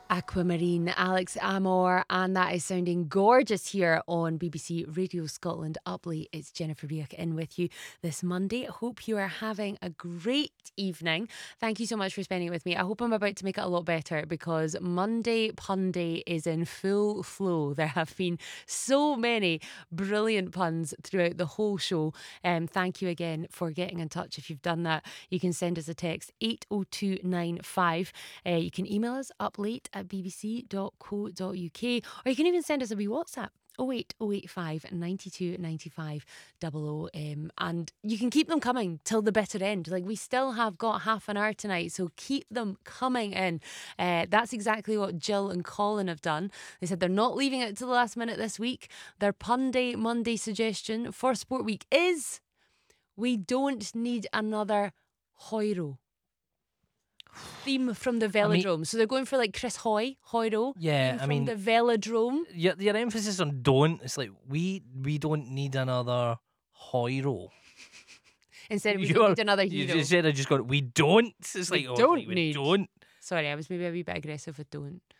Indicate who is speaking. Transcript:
Speaker 1: Aquamarine, Alex Amor, and that is sounding gorgeous here on BBC Radio Scotland Up Late. It's Jennifer Reek in with you this Monday. I hope you are having a great evening. Thank you so much for spending it with me. I hope I'm about to make it a lot better because Monday Pun Day is in full flow. There have been so many brilliant puns throughout the whole show. Thank you again for getting in touch. If you've done that, you can send us a text 80295. You can email us uplate@bbc.co.uk, or you can even send us a wee WhatsApp 08085 92 95 00. And you can keep them coming till the bitter end. Like, we still have got half an hour tonight, so keep them coming in. That's exactly what Jill and Colin have done. They said they're not leaving it to the last minute this week. Their Pun Day Monday suggestion for Sport Week is: we don't need another Hoiro. Theme from the Velodrome. So they're going for like Chris Hoiro.
Speaker 2: Yeah,
Speaker 1: theme from the Velodrome.
Speaker 2: Your emphasis on don't, it's like we don't need another Hoiro.
Speaker 1: Instead of we don't need another
Speaker 2: You
Speaker 1: hero.
Speaker 2: just said I just got we don't. It's like
Speaker 1: don't need.
Speaker 2: Don't.
Speaker 1: Sorry, I was maybe a wee bit aggressive with don't.